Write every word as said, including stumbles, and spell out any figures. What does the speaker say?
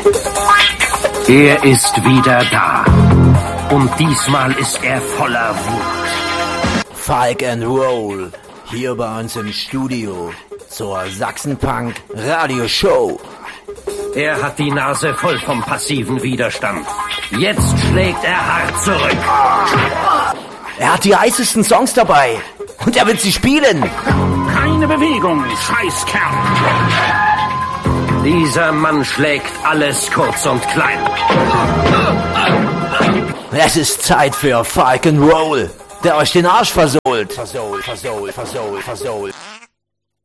Er ist wieder da. Und diesmal ist er voller Wut. Falk and Roll, hier bei uns im Studio zur Sachsenpunk Radioshow. Er hat die Nase voll vom passiven Widerstand. Jetzt schlägt er hart zurück. Er hat die heißesten Songs dabei und er wird sie spielen. Keine Bewegung, Scheißkerl. Dieser Mann schlägt alles kurz und klein. Es ist Zeit für Falk and Roll, der euch den Arsch versohlt. Versohlt, versohlt, versohlt, versohlt.